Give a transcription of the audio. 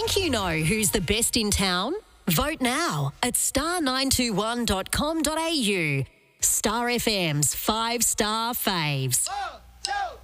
Think you know who's the best in town? Vote now at star921.com.au. Star FM's 5-star faves.